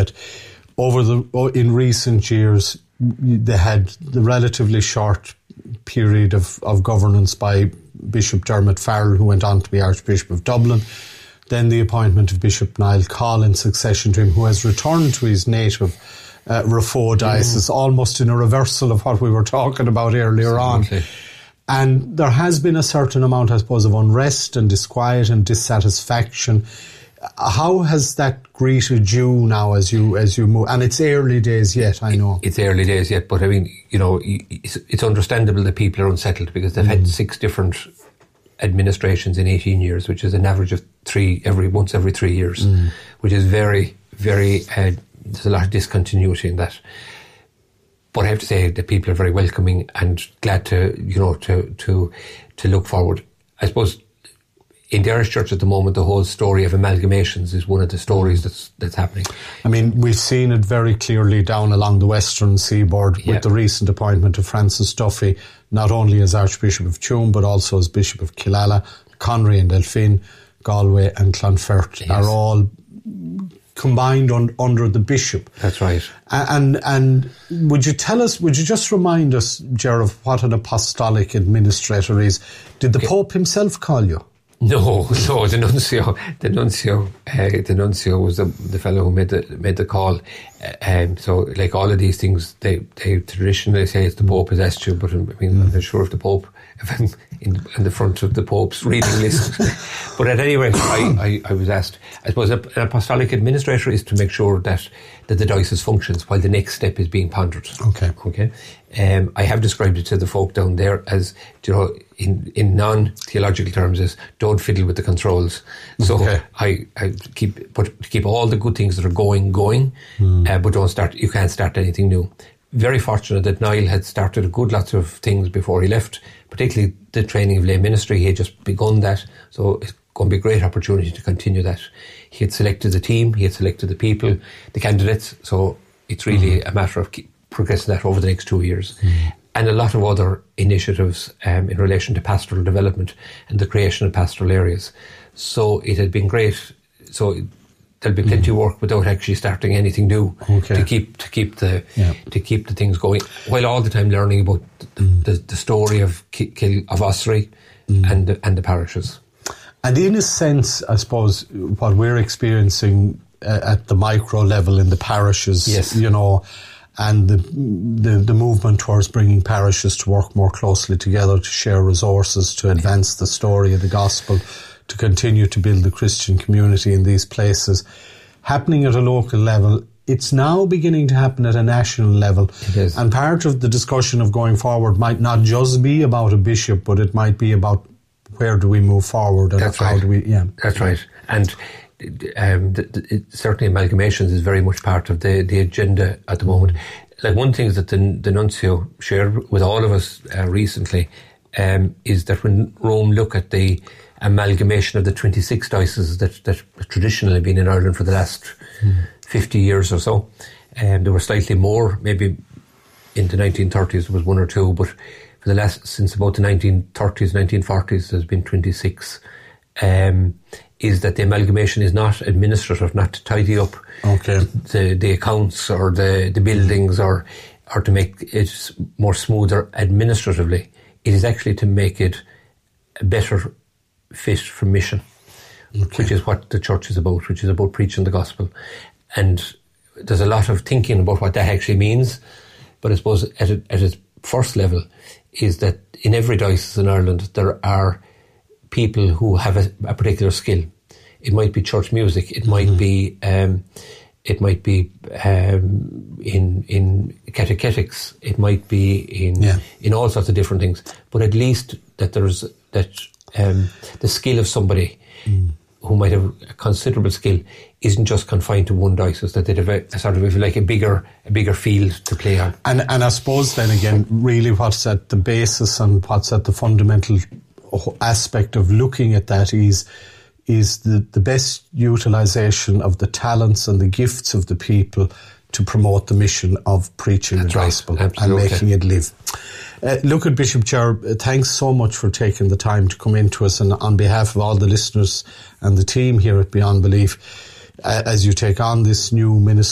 that in recent years they had the relatively short period of governance by Bishop Dermot Farrell, who went on to be Archbishop of Dublin. Then the appointment of Bishop Niall Call in succession to him, who has returned to his native Raphoe diocese, almost in a reversal of what we were talking about earlier on. And there has been a certain amount, I suppose, of unrest and disquiet and dissatisfaction. How has that greeted you now as you move? And it's early days yet, I know. It's early days yet, but I mean, it's understandable that people are unsettled because they've had 6 different administrations in 18 years, which is an average of 3 once every 3 years, which is very, very, there's a lot of discontinuity in that. But I have to say that people are very welcoming and glad to look forward. I suppose in the Irish Church at the moment, the whole story of amalgamations is one of the stories that's happening. I mean, we've seen it very clearly down along the western seaboard with the recent appointment of Francis Duffy, not only as Archbishop of Tuam, but also as Bishop of Killala. Conry and Delphine, Galway and Clonfert are all combined under the bishop. That's right. And would you just remind us, Ger, of what an apostolic administrator is? Did the Pope himself call you? No, the nuncio was the fellow who made the call. So, like all of these things, they traditionally say it's the Pope has asked you, but I mean, I'm not sure if I'm in the front of the Pope's reading list. But at any rate, I was asked. I suppose an apostolic administrator is to make sure that the diocese functions while the next step is being pondered. Okay. I have described it to the folk down there as, in non-theological terms, as don't fiddle with the controls. So I keep all the good things that are going, but you can't start anything new. Very fortunate that Niall had started a good lots of things before he left, particularly the training of lay ministry. He had just begun that, so it's going to be a great opportunity to continue that. He had selected the team, he had selected the people, the candidates, so it's really a matter of progressing that over the next 2 years. And a lot of other initiatives in relation to pastoral development and the creation of pastoral areas. So it had been great. So there'll be plenty of work without actually starting anything new to keep the things going, while all the time learning about the story of Ossory and the parishes. And in a sense, I suppose what we're experiencing at the micro level in the parishes, and the movement towards bringing parishes to work more closely together, to share resources, to advance the story of the gospel, to continue to build the Christian community in these places, happening at a local level. It's now beginning to happen at a national level. It is. And part of the discussion of going forward might not just be about a bishop, but it might be about where do we move forward and how do we... That's right. And certainly amalgamations is very much part of the agenda at the moment. Like one thing that the nuncio shared with all of us recently is that when Rome look at the amalgamation of the 26 dioceses that traditionally have been in Ireland for the last 50 years or so, there were slightly more, maybe in the 1930s there was 1 or 2, but since about the 1930s, 1940s there's been 26. Is that the amalgamation is not administrative, not to tidy up the accounts or the buildings or to make it more smoother administratively. It is actually to make it a better fit for mission, which is what the church is about, which is about preaching the gospel. And there's a lot of thinking about what that actually means, but I suppose at its first level is that in every diocese in Ireland there are people who have a particular skill. It might be church music. It might be in catechetics. It might be in all sorts of different things. But at least that there's the skill of somebody who might have a considerable skill isn't just confined to one diocese. That they have a sort of, if you like, a bigger field to play on. And I suppose then again, really, what's at the basis and what's at the fundamental aspect of looking at that is the best utilisation of the talents and the gifts of the people to promote the mission of preaching the gospel and making it live. Look at Bishop Ger, thanks so much for taking the time to come into us, and on behalf of all the listeners and the team here at Beyond Belief, as you take on this new ministry